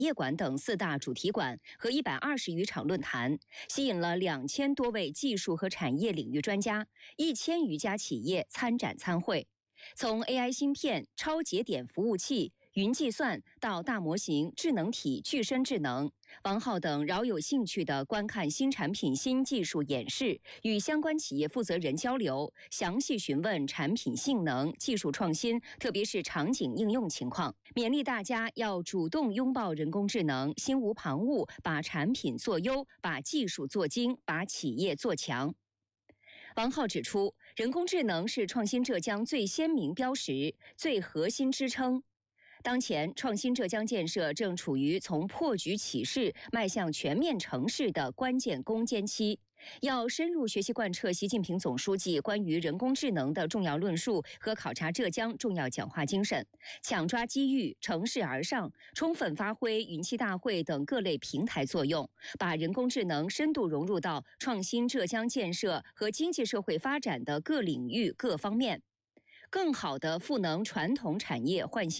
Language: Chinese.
业馆等4大主题馆和120余场论坛，吸引了2000多位技术和产业领域专家，1000余家企业参展参会。从 AI 芯片、超节点服务器、云计算到大模型、智能体、具身智能，王浩等饶有兴趣地观看新产品、新技术演示，与相关企业负责人交流，详细询问产品性能、技术创新，特别是场景应用情况，勉励大家要主动拥抱人工智能，心无旁骛，把产品做优，把技术做精，把企业做强。王浩指出，人工智能是创新浙江最鲜明标识、最核心支撑。当前，创新浙江建设正处于从破局起势迈向全面成事的关键攻坚期，要深入学习贯彻习近平总书记关于人工智能的重要论述和考察浙江重要讲话精神，抢抓机遇，乘势而上，充分发挥云栖大会等各类平台作用，把人工智能深度融入到创新浙江建设和经济社会发展的各领域各方面，更好地赋能传统产业唤醒